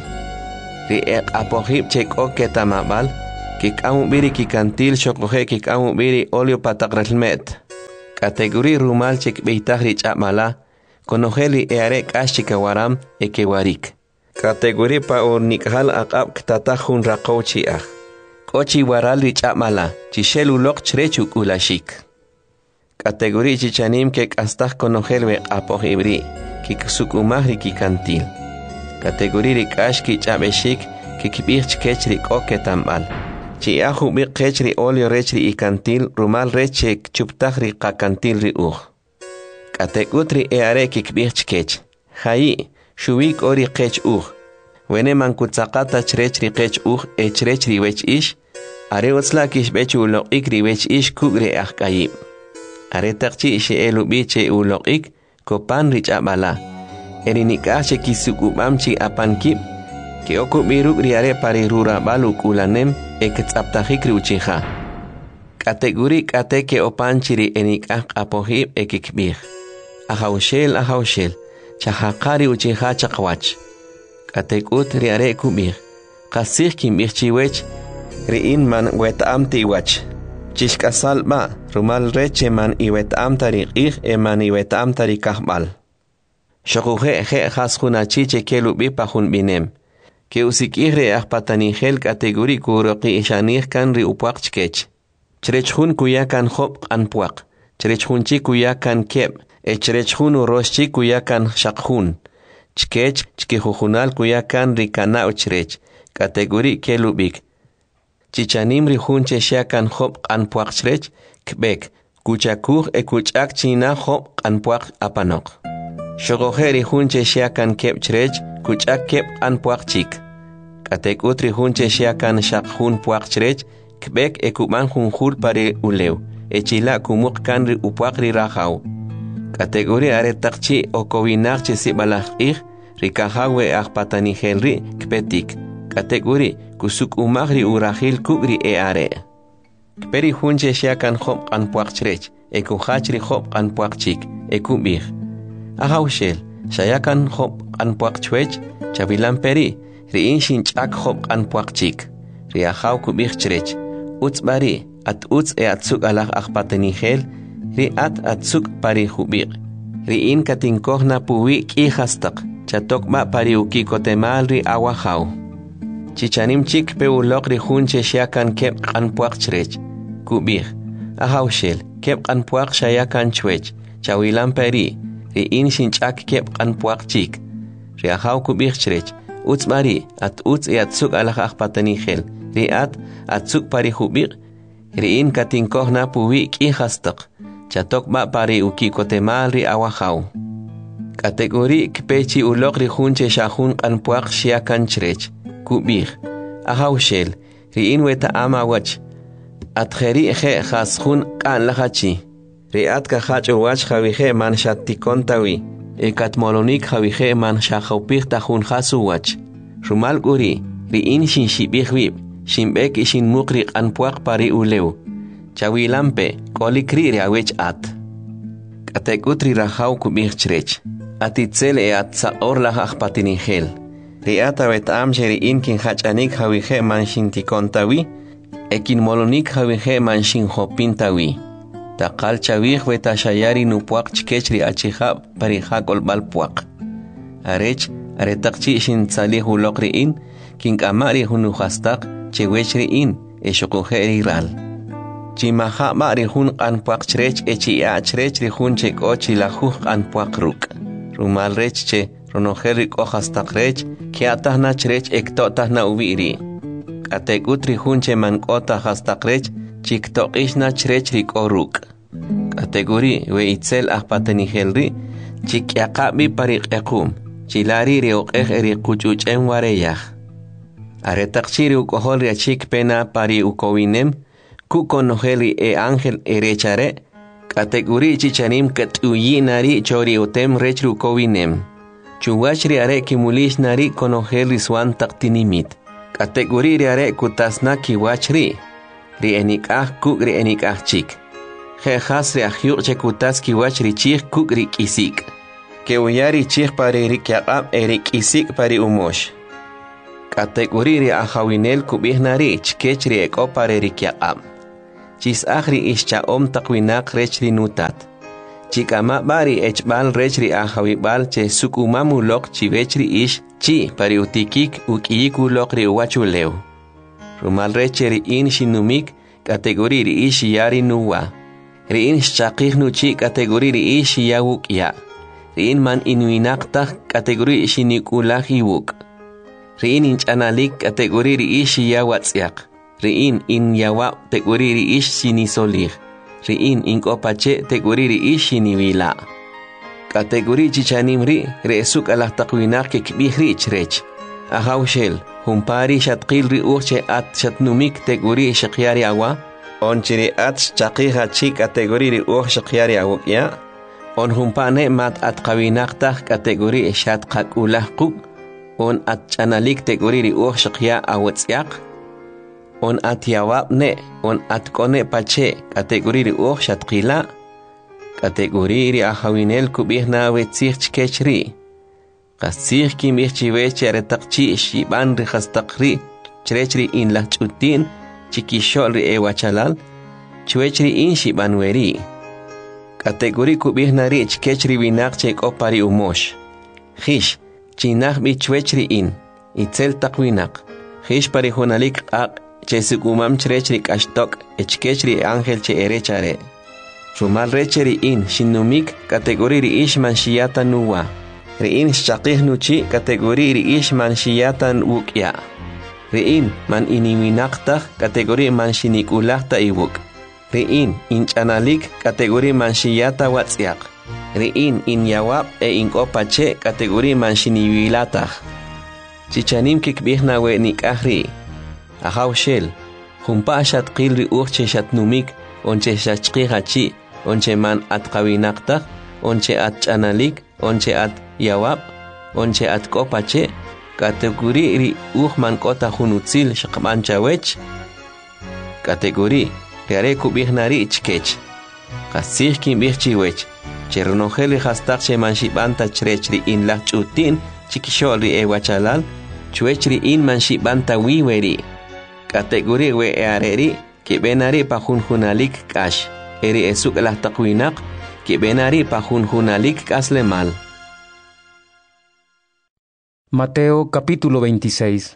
Ri eq'apojib chek'o ketamabal, kik'am ubiri kikantil xokoje kik'am ubiri óleo pataqralmet. Kategori rumal chekbeitaj ri ch'amala, konojeli eare k'ax chikawaram ekewarik. Kategori pa urnikjal aq'ab ktatajun raqow chi'aj. Kochi waral ri ch'amala, chixel uloq chrech uk'ulashik. Kategori chichanim ke k'astaj konojel weq'apoj ibri, kiksukumaj ri kikantil. Kategori ri k'ax kich'ab'exik, kikb'ij chkech ri k'o ketamb'al. Chi'aj ub'iq qech ri óleo rech ri ikantil, rumal rech chek chuptaj ri qakantil ri uj. Katekut ri eare kikb'ij chkech. Jayi, xubik ori qech uj. Wene mankutzaqata chrech ri qech uj e chrech ri wech ix, are utzla kixb'ech uloq'ik ri wech ix kuk' ri ajk'ayib. Are taqchi ixi elubi che uloq'ik, kopan ri ch'ab'ala. Eri nik'aj che kisukub'am chi apankib, ke okub'iruk ri are pari rurab'al uk'ulanem e ketz'aptajik ri uchija. Kategori k'ate ke opan chi ri enik'aj q'apojib e kikb'ij. Ajawxel, ajawxel, chajaqa ri uchija chaqwach. Katekut ri are kub'ij. Qasij kinb'ij chiwech, ri in man wet'am tiwach. Chixk'asal ba, rumal reche man iwet'am tari q'ij e man iwet'am tari kajb'al. Xokuje je jas junachi che kelubi pa jun binem. Ke usik'ij re ajpatanijel kategori kuroqi ixanij kan ri upuaq chkech. Chrech jun kuya kan job q'anpuaq. Chrech junchi kuya kan keb. E chrech jun uroxchi kuya kan shaqjun. Chkech chkijujunal kuya kan ri kana'u chrech. Kategori kelubik. Chichanim ri jun che xia kan job q'anpuaq chrech, kbek. Kuchakuj e kuch'ak china job q'anpuaq apanoq. Xogoje ri jun che xia kan keb chrech, kuch'ak keb q'anpuaq chik. Katekut ri jun che xia kan shaqjun puaq chrech, kbek e kuban junjul pare ulew. E chila kumuq kan ri upuaq ri rajaw. Kategori are taqchi o kowinak che sibalaj ij, ri kajawe ajpatanijel ri kpetik. Kategori kusuk umag ri urajil kuk ri e are. Kperi jun che xia kan job q'anpuaq chrech, e kujach ri job q'anpuaq chik, e kub'ij. Ajawxel, shayakan job q'anpuaq chwech, chavilan peri, ri in xinch'ak job q'anpuaq chik. Ri ajaw kub'ij chrech, utz bari, at utz e atzuk alaj ajpatanijel, ri at atzuk pari jub'ik. Ri in katinkojna puwi k'ijastaq, chatokma pari ukikotemal ri awajaw. Chichanim chik pe uloq ri jun che xiakan keb q'anpuaq chrech. Kub'ij, ajawxel, keb q'anpuaq shayakan chwech, chawilan peri, ri in xinch'ak keb q'anpuaq chik. Ri ajaw kub'ij chrech, utz bari, at utz e atzuk alaj ajpatanijel, ri at atzuk pari jub'ik. Ri in katinkojna puwi k'ijastaq, chatokma pari ukikotemal ri awajaw. Kategori kpechi uloq ri jun che xajun q'anpuaq xiakan chrech. Kub'ij, ajawxel, ri in weta ama wach. Atjeri je jasjun k'an lajachi. Ri at kajach uwach javije man shatikon tawi. E katmolonik javije man shajawpij tajun jasu wach. Rumal guri, ri in shin shibij wib, shin bek y shin mukri q'anpuaq pari ulew. Chawilampe, kolikri ri awech at. Katekut ri rajaw kub'ij chrech. Atitzel e at saor laj ajpatinijel. Ri ata wet'am che ri in kin hach'anik javije man shintikon tawi, e kin molonik javije man shinjopin tawi. Taqal chawij weta shayari nupuaq chkech ri achijab pari jakolb'al puaq. Arech, are taqchi shin tzalij uloq ri in, kin k'ama ri jun ujastaq che wech ri in, e xokuje ri ral. Chimajaba ri jun q'anpuaq chrech e chi'a chrech ri jun che k'o chilajuj q'anpuaq ruk'. Rumal rech che ronojel ri k'o hastaq rech, kiatajna chrech ekto'tajna ubiri. Katekut ri jun che man k'ota hastaq rech, chiktoqixna chrech ri k'o ruk'. Kategori we itzel ajpatanijel ri, chikyaqabi pari q'equm, chilari ri uq'ej eri quch'uch'en wareyaj. Are taqchi ri uk'ojol ri achik pena pari ukowinem, kukonojel ri e ángel erechare, kategori chichanim kat'uyinari chori utem rech ri ukowinem. Chuwach ri are kimulish nari konojel ri swan taqtinimit. Kategori ri are kutasna kiwach ri. Ri enik'aj kuk ri enik'aj chik. Je jas ri ajyuq che kutas kiwach ri chik kuk ri kisik. que uyari chih pari rikyaqab erik isik pari umosh. Kategori ahawinel kubih-nari chkechri eko pari rikyaqab. Chis akhri ischa om takwinak rechri nutat. Chikama bari echbal rechri ahawibal che sukumamulok chivechri ish chi pari utikik ukiyikulok ri uwachuleu. Rumal recheri in shinumik kategori ri ish yari nuwa. Ri in shchakih nuchi kategori ri ish yawuk ya. Ri in man inuinaktak kategori shinikulak iwuk. Ri in inchanalik kategori ri ish yawatsyak. Ri in in yawa teguri ri ish sinisolir. Ri in inkopache teguri ri ish sinivila. Kategori chichanim ri reesuk alah takwinak ke kibih ri chrech. Ahawshel humpari shatqil ri urche at shatnumik teguri shakyari awa. On chiri at chaqiha chi kategori ri ur shakyari awakya. On humpane mat at kawinakta kategori shatqakulah quk. On at chanalik teguri ri ur shakya awatsyak. On at yawab ne, on at kone pache, kategori ri uch shatqila, kategori ri ahawinel kubih na wetzich chkechri. Qasich kim ich chiweche retaqchi shiban ri khastaqri, chrechri in la chutin, chikishol ri ewachalal, chwechri in shiban weri. Kategori kubih na ri chkechri winak chek opari umosh. Khish, chinach bi chwechri in, itzel taqwinak. Khish pari hunalik aq, che sukumam chrechri kashtok echkechri ángel che erechare. Rumal recheri in shinumik kategori ri ishman shiyata nuwa. Ri in shaqih nuchi kategori ri ishman shiyata wukya. Ri in man iniwinaqtaq kategori man shinikulaqta iwuk. Ri in inchanalik kategori man shiyata watsyak. Ri in in yawab e inkopache kategori man shiniwilataq. Chichanim kikbihna we nikahri. Ahawshel, humpa shatqil ri urche shatnumik, onche shachqihachi, onche man at kawinaktak, onche at chanalik, onche at yawab, onche at kopache, kategori ri uhman kota hunutzil shakman chawech, kategori riare kubihnari ichkech, kasih kim bihchiwech, chernoheli hastak che man shibanta chrechri in la chutin, chikishol ri ewachalal, chwechri in man shibanta wiweri. Kategori we eareri que benari pa junjunalik kash. Eri esuk lah takwinak que benari pa junjunalik kasle mal. Mateo capítulo veintiséis.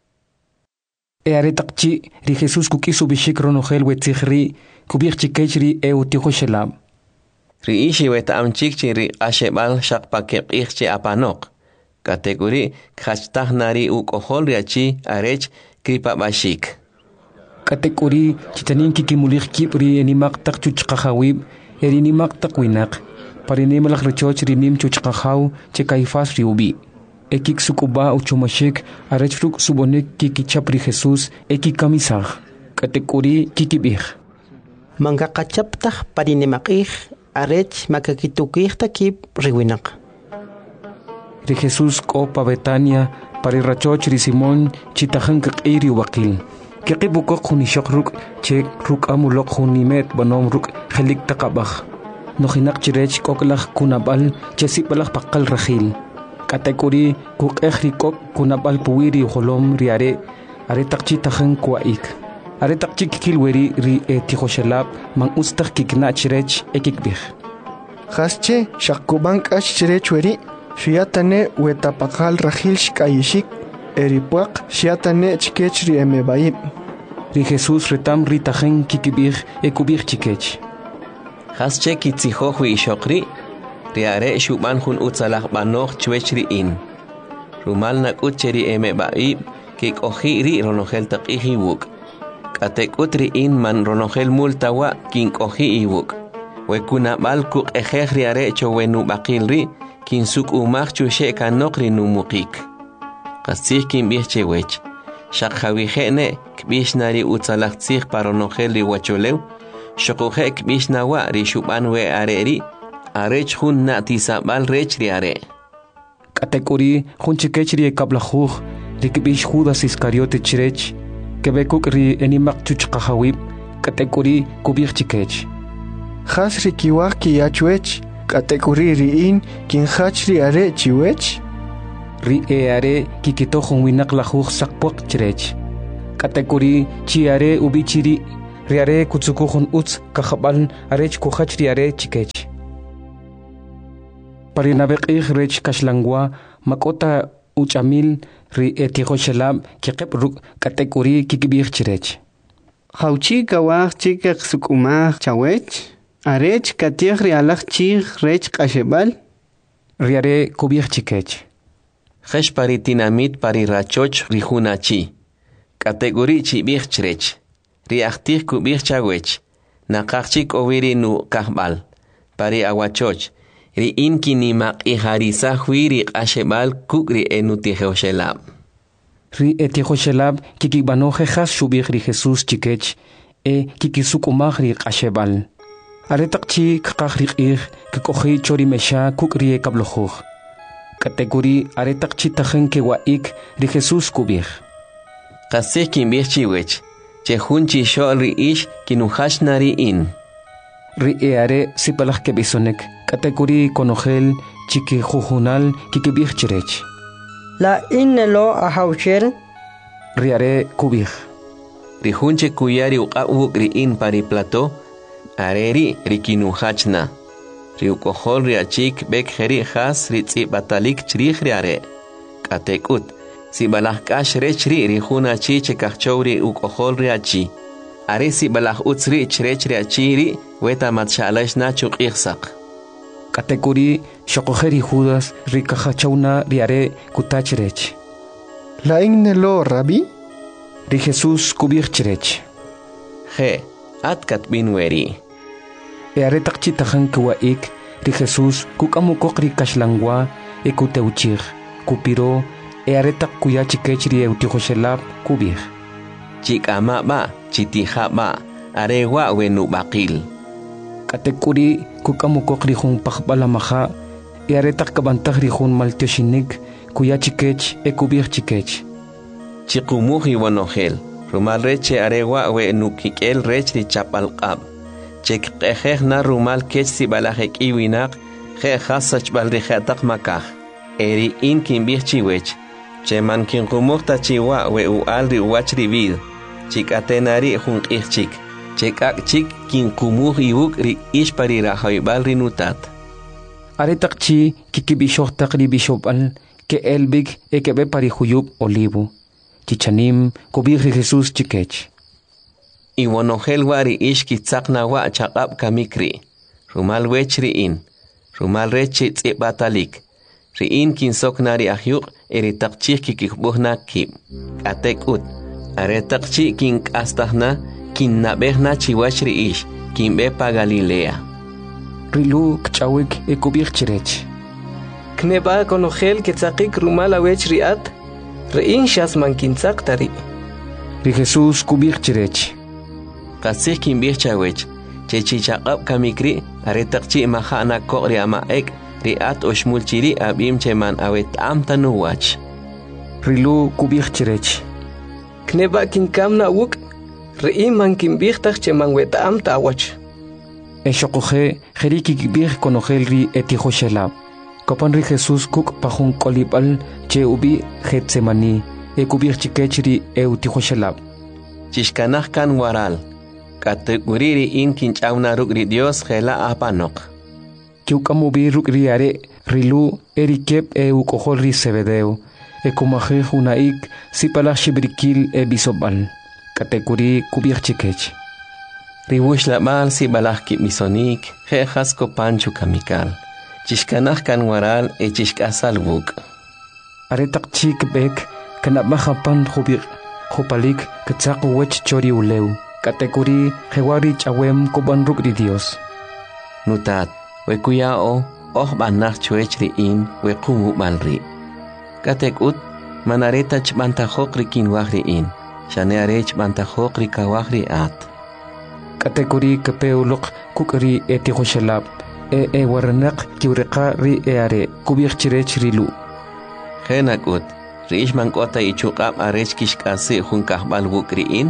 Eare takchi ri Jesús kukisu bishik ronogel we tzihri kubich chikechri e utijo shelab. Ri ishi we taamchik chi ri ashebal shakpakek ichche apanok. Kategori khashtah nari ukohol riachi arech kripa bashik. Kategori chitanin kikimulik kipri enimak tak chuchkahawib erinimak takwinak. Parinimalak rechoch rinim chuchkahaw che kaifas riubi. Ekik sukuba uchumashik arechfruk subonek kikichapri Jesus ekikamisah. Kategori kikibih. Mangakachaptah parinimakih arech makakitukih takip riwinak. Ri Jesus ko pa Betania pari rachoch ri Simon chitahan kakiri wakil. Kikibukok hunishok ruk che ruk amulok hunimet banom ruk khelik takabach. Nohinak chirech koklach kunabal chesipalach pakal rahil. Kategori kuk ekhrikok kunabal puwiri holom riare are takchi tahan kwaik. Are takchi kikilweri ri etihoshelab mang ustak kikna chirech ekikbih. Khasche shakubank ash chirech weri. Shiatane wetapakal rahil shkayishik eripuak shiatane chikechri emebaib. Ri Jesus retam ritajen kikibih ekubih chikech. Hasche kitzihohu ishokri riare shuban hun utsalach banoch chwechri in. Rumal nak ucheri emebaib kik ohiri ronogel taqihi wuk. Katek utri in man ronogel multawa kink ohi iwuk. Wekuna balkuk ejeh riare chowenu bakilri kin suk umach chushe kanokri numukik. Qasih kin bihche wech. Shak hawihene kbishnari utsalachtzih paronogel ri wacholew. Shokuhe kbishnawa ri shuban we areri. Arech hun na tisabal rech ri are. Kategori hun chikech ri kablajuj ri kbish Judas Iscariote chirech. Kebekuk ri enimak chuchkahawib. Kategori kubich chikech. Khas ri kiwak ki yachuech. Katekuri riin kin hachri are chiwech. Ri e are kikito winak lahuk sakpok chirech. Katekuri chi are ubichiri. Ri are kutsukuhun uts kakabal arech kuhachri are chikech. Parinabek ich rech kashlangwa makota uchamil ri etihoshelab kikep ruk katekuri kikibir chirech. Hauchi kawach chikak sukumach chawech. Arech katich rialach chich rech kashebal. Riare kubir chikech. Hesh pari tinamit pari rachoch rihunachi. Kategori chi bir chirech. Riachtir kubir chawech. Nakachik oviri nu kahbal. Pari awachoch. Ri inki ni mak iharisa huiri kashebal kukri enutihoshelab. Ri etihoshelab kikibanoje has shubir ri Jesus chikech. E kikisukumach ri kashebal. Aretakchi kakakrik ir kikohi chori mesha kukrie kablojuj. Kategori aretakchi tajen ke waik ri Jesus kubir. Kasih kimbir chiwech. Chehunchi shol ri ish kinuhash nari in. Ri e are sipalach ke bisonek. Kategori konogel chiki jujunal kikibir chirech. La innelo ahauchel. Ri are kubir. Ri hunche kuyari uqawuk ri in pari plato. Areri rikinuhachna. Riukohol riachik bek heri has ritzi batalik chrich riare. Katekut. Si balah kash rechri rihuna chi chekachori ukohol riachi. Are si balah utsri chrech riachiri weta matshalash na chuk ihsak. Katekuri shokoheri judas rikahachawna riare kutachrech. La innelo rabi? Ri Jesus kubir chrech. He, atkat binweri. E aretak chitajan kuwaik ri Jesus kukamukok ri kashlangwa e kuteuchir kupiro e aretak kuyachikech ri eutihoshelab kubir. Chikama ba chitiha ba arewa wenu bakil. Katekuri kukamukok ri hun pakbalamaha e aretak kabantag ri hun maltioshinik kuyachikech e kubir chikech. Chikumuhi wanohel rumal reche arewa wenu kikel rech ri chapalqab. Chek kejeh na rumal kech si balajek iwinak, je hasach balrijatak makaj. Eri in kin bir chiwech. Che man kin rumukta chiwa we u alri uachri vid. Chik atenari jun chik. Chek ak chik kin kumuh iuk ri ishpari rahoibal rinutat. Aretak chi kikibishoktak ri bishopal ke elbig e kebe pari huyub olivo. Chichanim kubir Jesus chikech. Iwanogel wari ish kitzakna wa chaqab kamikri. Rumal wechri in. Rumal rechi tzibbatalik. Ri in kin soknari ahyuk eri takchik kikikbuhna kib. Atek ut. Are takchi kin kastahna kin nabehna chiwachri ish. Kin bepa Galilea. Rilu kchawik e kubir chirech. Kneba konogel kitzakik rumal awechri at. Ri in shasman kin tzaktari. Ri Jesus kubir chirech. Kasih kin bir chawech. Chechi chaqab kamikri aretakchi mahana kokri ama ek riat oshmulchiri abim cheman awet am tanuwach. Rilu kubir chirech. Kneba kin kamna wuk ri man kin birtach cheman wet am tawach. E shokoje jeriki kibir konogel ri etihoshelab. Kapan ri Jesus kuk pahun kolibal che ubi Getsemani e kubir chikech ri eutihoshelab. Chishkanach kan waral. Kategoriri in kinchauna rukri Dios gela apanok. Kiukamubi rukri are rilu erikep e ukohol ri sebedeo. E kumaje unaik sipala shibrikil e bisobal. Kategori kubir chikech. Riwush la mal sibalach ki misonik he hasko panchu kamikal. Chishkanach kan waral e chishkasal wuk. Aretak chik bek kanabmaha pan hubir hupalik ketsaku wech chori uleu. Kategori hewari chawem kuban rukri Dios. Nutat, we kuyao, oh banach chuechri in, we kumu balri. Katekut, manareta chbantajokri kin wahri in, shanearech bantajokri kawahri at. Kategori kepeulok kukri etihoshelab, e e waranak kiureka ri eare, kubir chirech rilu. Henakut, riish mankota ichukab arech kishkase hunkahbal wukri in,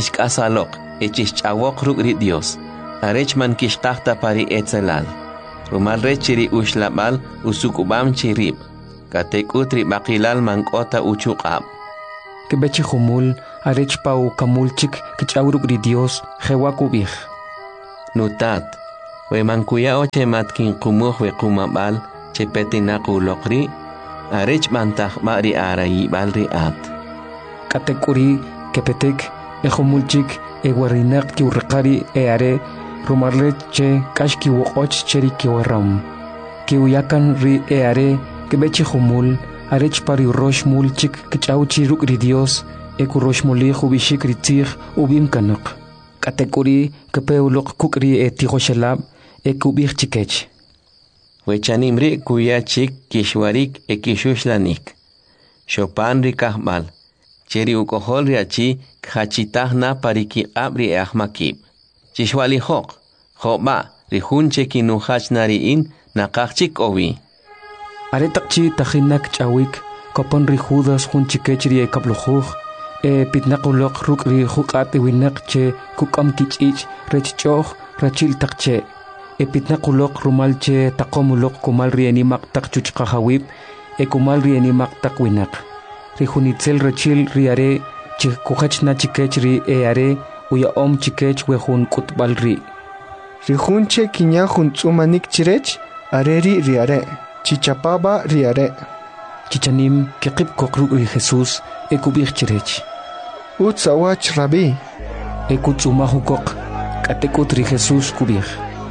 Chishkasalok, e chishchawok rukri Dios. Arechman kishkahta pari etzelal. rumal rechiri ushlabal usukubam chirib katek utri bakilal mankota uchuqab kebechi humul arech pau kamulchik kichawruk ri Dios jewakubih nutat we mankuya oche matkin qumuh we qumabal che petinaku lokri arech mantah mari arayi balri at katekuri kepetek e humulchik e warinak ki urqari e are rumarle che kashki woqoch cheri ki waram ki uyakan ri e are kebechi humul arech pari rosh mulchik kichawchi ruk ri Dios e ku rosh muli khubishik ri tir ubim kanak katekuri kepeuloq kukri e tihoshelab e kubih chikech wechanimri kuya chik kishwarik e kishuslanik shopan ri kahmal cheri ukohol ri achi khachitahna pariki abri e ahmakib chishwali hok khoba ri hunche kinuhachnari in nakachik owi aretakchi tahinak chawik kopon ri judas hunchikechri e kablujuj e pitnaquloq rukri huqat winak che kukam kichich rechchoh rachil takche e pitnaquloq rumalche taqomuloq kumal rieni maqtaq chuchqahawib e kumal rieni maqtaq winak ri hunitzel rachil riare che kuhachna chikechri e are uya om chikech we hun kutbalri ri hunche kinya huntsumanik chirech areri riare chichapaba riare chichanim keqib koqru ri Jesus e kubih chirech utsawach rabi e kutsuma hukok katekutri Jesus kubih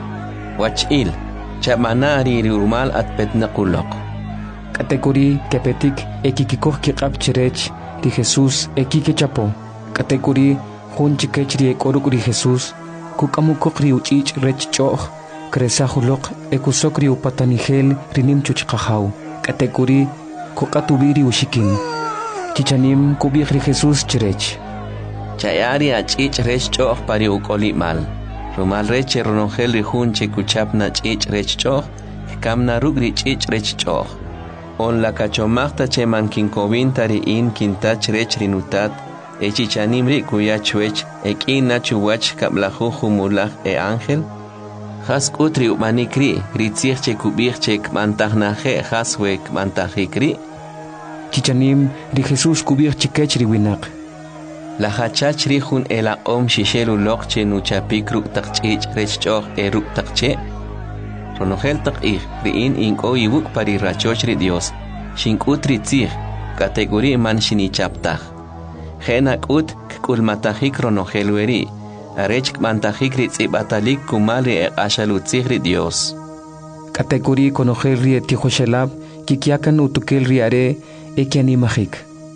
wachil chamanari rumal at petnaquloq katekuri kepetik e kikikoh kiqab chirech ri Jesus e kikechapo katekuri hun chikechri e koruk ri Jesus kukamukokri uchich rechchoh kresahuloq e kusokri upatanigel rinim chuchqahaw katekuri kokatubiri ushikin chichanim kubih ri Jesus chirech chayari achich rechchoh pari ukoli mal rumal reche ronongel ri hunche kuchapna chich rechchoh kamna rugri chich rechchoh on la kachomachta che mankin kovintari in kintach rech rinutat e chichanim ri kuyachwech e kina chuwach kablahu humulach e ángel has utri umanikri ritzich che kubih che kmantahnaje haswek mantahikri chichanim ri Jesus kubih chikechri winak la hachach ri hun ela om shishelu loq che nuchapikru taqchich rechchoh e ruk taqche ronogel taqih ri in inko yibuk pari rachoch ri Dios shinkutri tzich kategori man shinichaptah Henak ut kulmatahik ronogel weri arech kmantajik ri tzibatalik kumali e ashalutzich ri Dios kategori konogel ri etihoshelab kikiakan utukel ri are e kianimajik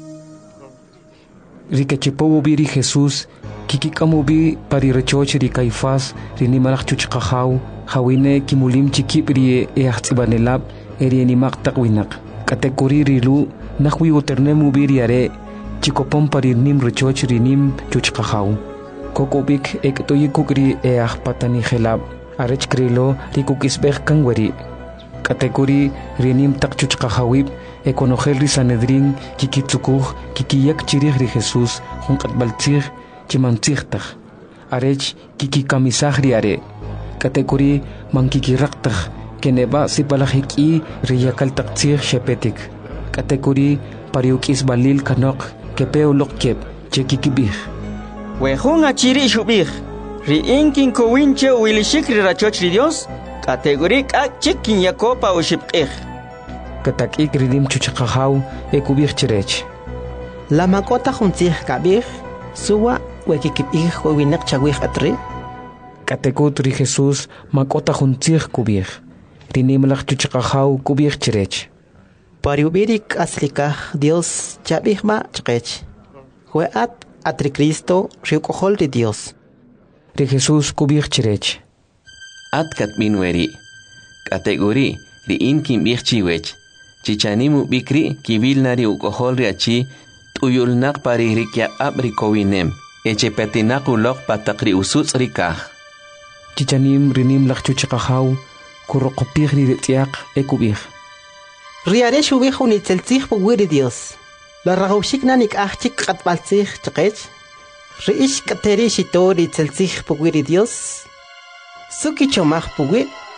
rikechipowo biri Jesus kikikamubi pari rechoch ri Caifás ri nimalach chuchqahaw hawine kimulim chikipri e ahtsibanelab eri nimaq taqwinak kategori rilu nahwi uternemu biri are chikopon pari nim rechoch ri nim chuchqahaw kokobik ektoyi kukri e ahpatani gelab arech krilo rikukisbeh kangweri kategori rinim taq chuchqahawib e konogel ri Sanedrin kikitsukuj kikiyak chirih ri Jesus junqatbaltzij chimantzijtaj arech kikikamisaj ri are kategori mankikiraqtaj keneba sipalajiki ri yakaltaqtzij shepetik kategori pariukis balil kanok kepeuloq kep chekikibij wejun achiri shubij ri inkin kowinche wilishik ri rachoch ri Dios kategori k'ak chikin yakopa ushibqij katakik ridim chuchqahaw e kubih chirech la makota juntzij kabij suwa wekikibij winak chawij atri katekut ri Jesus makota juntzij kubih rinimlach chuchqahaw kubih chirech pariubirik aslikaj Dios chabijma chqech hueat atri Cristo riukohol ri Dios ri Jesus kubih chirech at katminweri kategori ri inkin bih chiwech chichanimu bikri kibilnari ukohol ri achi tuyulnaq pari rikya abri kowinem eche petinaku loq pataqri usutz rikaj chichanim rinim lach chuchqahaw kuroqopij ri retiaq e kubih riare shubij unitzeltzij puwiri Dios la ragawshik nanik ahchik qatbaltzij chqech riish kateri shitori tzeltzij puwiri Dios suki chomaj puwi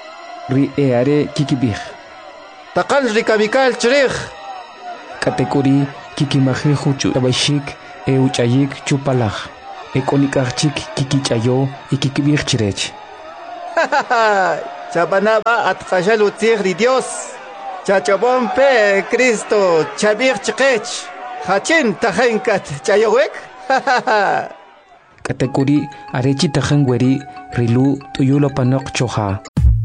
ri eare kikibih. Takal rikabikal chirih. Katekuri kikimajeju tabashik e uchayik chupalaj. E konikachik kikichayo y kikibih chirech. Chabanaba at kashalu tigri Dios. Chachabon pe Cristo chabir chikech. Hachin tajenkat chayowek. Katekuri arechi tajengweri rilu tuyulo panok choja.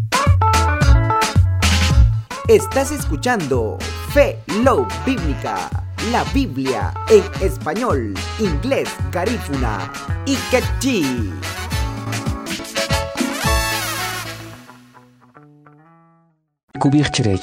Estás escuchando Fe Love Bíblica, la Biblia en español, inglés, garífuna y quechí. Kubir chirech.